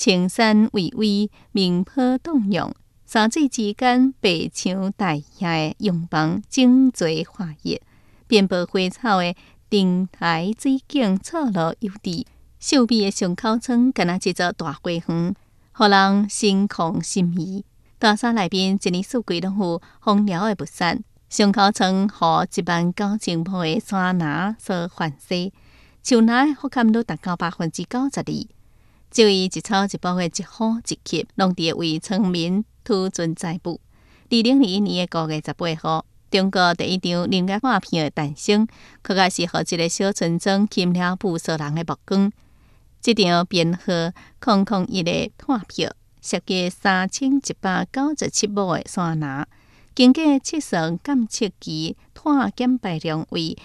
青山巍巍，明波荡漾，山水之间白墙大野的洋房整齐划一，遍布花草的亭台水景错落有致，秀美的上口村敢若一座大花园，互人心旷神怡。大山内面一年四季拢有丰饶的物产，上口村互19000亩的山林所环视，树林的覆盖率达到92%。就以一草一木的一呼一吸，拢伫为村民吐尽财富。2021年5月18号，中国第一场林业画片的诞生，确实是互一个小村庄吸引了无数人的目光。这场编号001的拓票，涉及3197亩的山林，经过测算监测期拓减排量为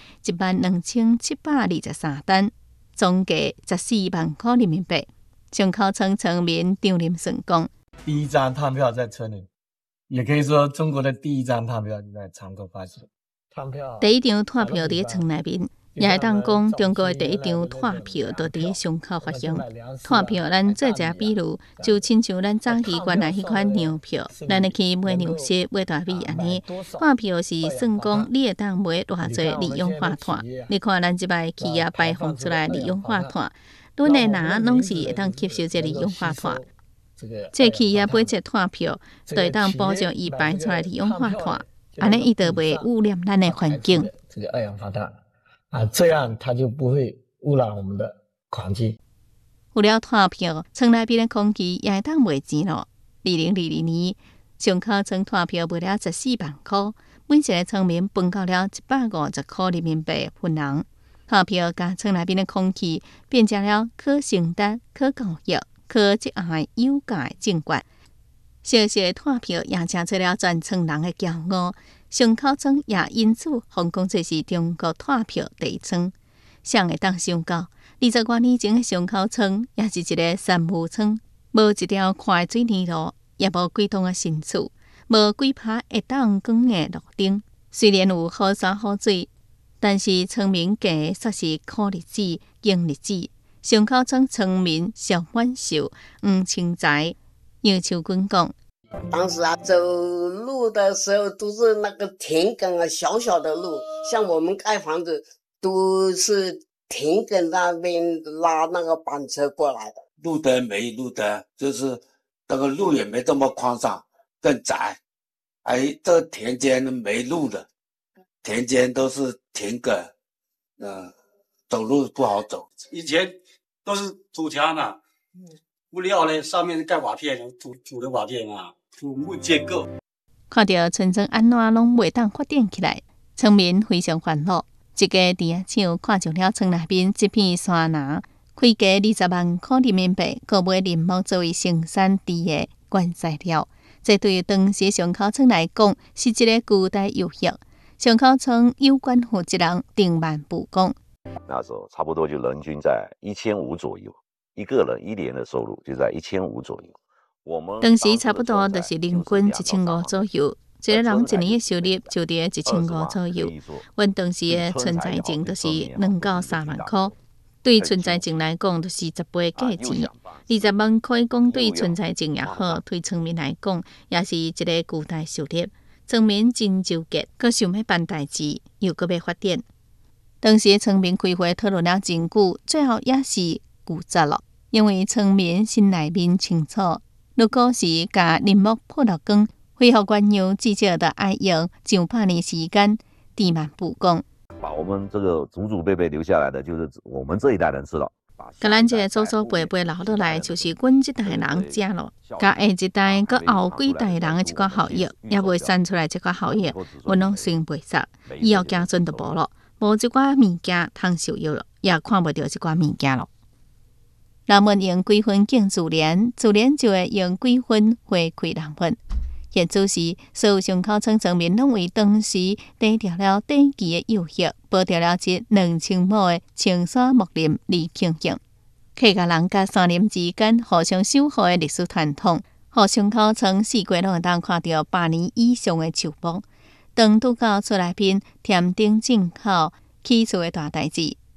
12723担，总价14万块人民币。上口村村民张林顺讲： 第一张套票在村里，也可以说中国的第一张套票就在长沟发行。 第一张拓票伫村内面，也会当讲中国的第一张拓票就伫上口发行。拓票咱做一个比如，就亲像咱早期原来迄款粮票，咱会去买粮食、买大米安尼。拓票是算讲你会当买偌济利用化拓。你看咱即摆企业排放出来利用化拓。阮的人拢是会当吸收这利用化拓，这企业买这拓票，就会当保障伊排出来利用化拓，安尼伊就袂污染咱的环境。 这个二氧化碳啊，这样它就不会污染我们的环境。 有了拓票，村内边的空气也会当卖钱咯。2022年，上口村拓票卖了14万块，每一个村民分到了150块人民币分人。拓票甲村内边的空气变成了可承担、可教育、可节爱、有价的证券。小小的拓票也成出了全村人的骄傲，上口村也因此被讲作是中国拓票第一村。谁会当想到，20多年前的上口村也是一个山木村，无一条宽的水泥路，也无几栋的新厝，无几排会当光的路灯。虽然有好山好水，但是村民过的却是苦日子、硬日子。上口村村民上晚寿、黄清才、杨秋君讲： 当时啊，走路的时候都是那个田埂啊，小小的路，像我们盖房子都是田埂那边拉那个板车过来的。 路灯没路灯，就是那个路也没这么宽敞，更窄。这个田间没路的。田间都是田埂，走路不好走。 以前都是土墙嘛，物料呢上面盖瓦片，土的瓦片啊，土木结构。 看到村庄安怎拢袂当发展起来，村民非常烦恼。一家猪仔厂看中了村内边这片山林，开价20万块人民币，购买林木作为生产猪的原材料。这对于当时上口村来讲，是一个巨大诱惑。上口村有关负责人丁万布讲： 那时候差不多就人均在1500左右，一个人一年的收入就在1500左右。我们当时差不多就是人均1500左右，一个人一年的收入就在1500左右。阮当时的存在金就是2到3万块，对存在金来讲就是10倍价钱。20万可以讲对存在金也好，对村民来讲也是一个巨大收入。村民真纠结，阁想要办代志，又阁要发展。当时村民开会讨论了真久，最后也是固执了。因为村民心内面清楚，如果是甲林木破了光，恢复原样至少得爱用200年时间。丁万布讲： 把我们这个祖祖辈辈留下来的，就是我们这一代人吃了。 甲咱这祖祖辈辈留落来，就是阮这代人食咯。甲下一代、佮后几代人的一寡后裔，也未产出来这寡后裔，阮拢算袂煞。以后子孙就无咯，无这寡物件通受益咯，也看不到这寡物件咯。人们用几分敬自然，自然就会用几分回馈人们。现此时，所有上口村村民拢为当时抵掉了短期的诱惑，保掉了这2000亩的青山木林而庆幸。客家人甲山林之间互相守护的历史传统，互上口村4季拢会当看到100年以上的树木。当拄到厝内边添丁进口起厝的大代志，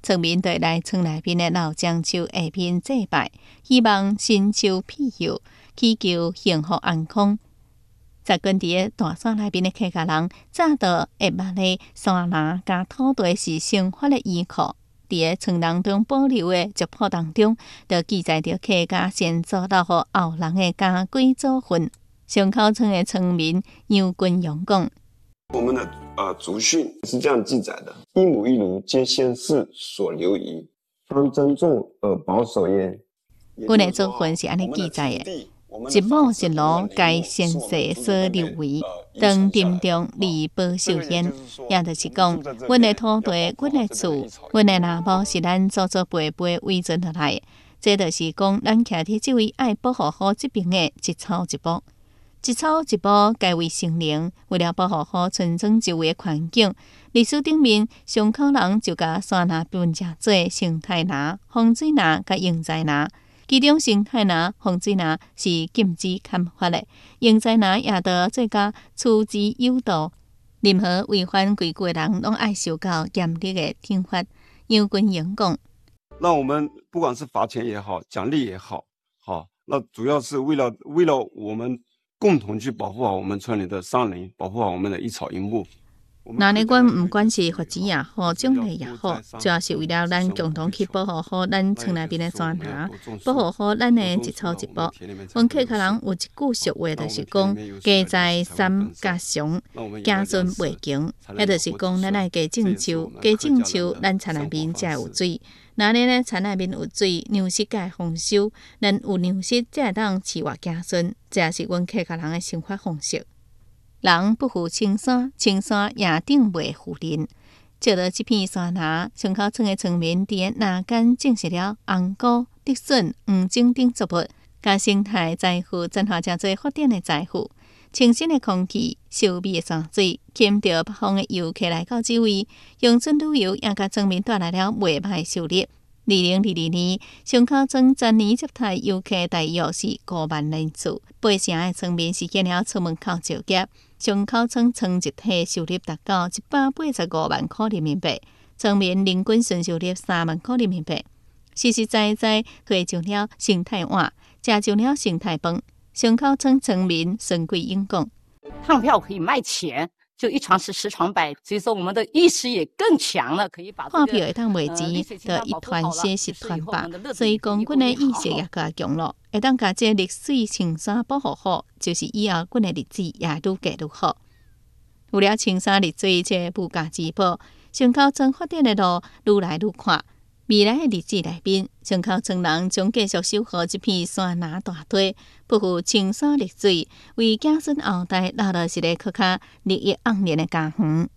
村民对来村内边的老樟树下边祭拜，希望新树庇佑，祈求幸福安康。在跟伫大山内边的客家人，早到会捌咧山林甲土地是生活的依靠。伫村当中保留的族谱当中，就记载着客家先祖留予后人的家规祖训。上口村的村民杨君勇讲： 我们的族训是这样记载的：一母一奴皆先世所留遗，当珍重而保守焉。 阮的祖训是安尼记载的。一母一奴该先世所留遗，当珍重而保守焉。也就是讲，阮的土地、阮的厝、阮的老母是咱祖祖辈辈遗传落来的。这就是讲，咱徛伫即位爱保护好这边的一草一木。一草一木该为生灵，为了保护好村庄周围的环境，历史顶面上口人就甲山林分成做生态林、风水林甲用材林。其中生态林、风水林是禁止砍伐的，用材林也得做甲处置有道。任何违反规矩的人，拢爱受到严厉的惩罚。杨君勇讲： 那我们不管是罚钱也好，奖励也好，那主要是为了我们共同去保护好我们村里的山林，保护好我们的一草一木。 那呢，阮毋管是罚钱也好，奖励也好，主要是为了咱共同去保护好咱村内边的山林，保护好咱的一草一木。阮客家人有一句俗话，就是讲家在山家上，家孙袂穷。也就是讲，咱爱加种树，加种树，咱田内面才有水。那呢，田内面有水，粮食才会丰收。咱有粮食，才会当饲活家孙。这也是阮客家人的生活方式。人不负青山，青山也顶袂负人。借着这片山林，上口村的村民伫那间种植了红菇、竹笋、黄种等作物，甲生态财富转化成做发展的财富。清新的空气、秀美的山水，吸引着北方的游客来到这位乡村旅游，也甲村民带来了袂歹收入。2022年，上口村全年接待游客大约是5万人次，八成的村民实现了出门口就业。上口村村一体收入达到185万块人民币，村民人均纯收入3万块人民币，实实在在推上了生态碗，吃上了生态饭。上口村村民孙桂英讲： 趟票可以卖钱，就1床10床摆，所以说我们的意识也更强了，可以把看票会当卖钱，就一团写实团吧。所以讲，阮的意识也加强了，会当把这历史青山保护好，就是以后阮的日子也愈过愈好。为了青山绿水这无价之宝，上口村发展的路愈来愈宽。未来的日子内面，上口村人将继续守护这片山林大地，不负青山绿水，为子孙后代留下一个更加日益盎然的家园。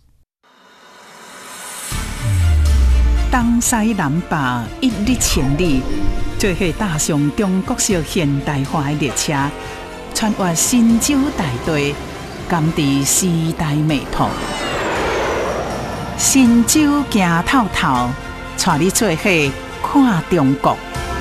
东西南北一日千里，做伙踏上中国式现代化的列车，穿越神州大地，感知时代美图。神州行透透。带你做伙看中国。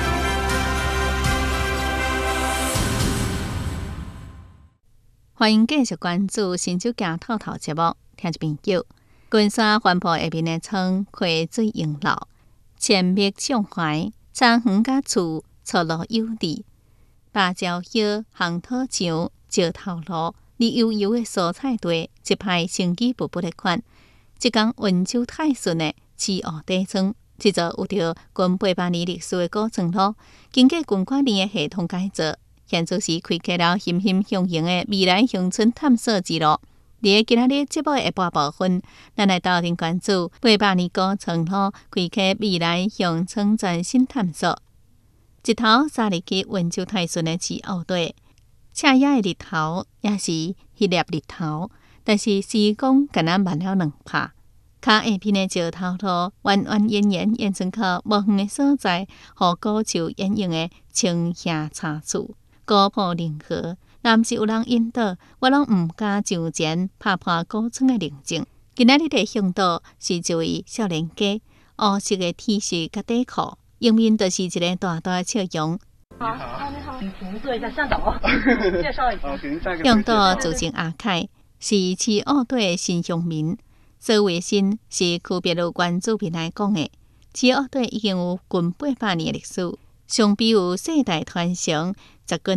欢迎继续关注《新州行透透》节目，听众朋友。金山环抱下面的村溪水涌流，千觅畅怀，田园甲厝错落有致。芭蕉叶、红土墙、石头路，绿油油的蔬菜地，一派生机勃勃的款。一间温州泰顺的市湖底村。这座有着近800年历史的古村落，经过近几年的系统改造，现在是开启了欣欣向荣的未来乡村探索之路。在今日节目的下半部分，咱来斗阵关注800年古村落开启未来乡村全新探索。一头杀入去温州泰顺的市湖地，赤野的日头也是迄粒日头，但是时光敢若慢了2拍。脚下边的石头路弯弯延延延伸到无远的所在，互古树掩映的青霞茶厝、古朴灵河。若毋是有人引导，我拢毋敢上前拍破古村的宁静。今仔日的向导是一位少年家，黑色的 T 恤甲底裤，迎面就是一个大大的笑容。 好，你好，请做一下向导，介绍一下。 向导自称阿凯，是市湖地的新乡民。所谓新是区别于原住民来讲的， 其乐队已经有近800年的历史，相比有世代传承，十几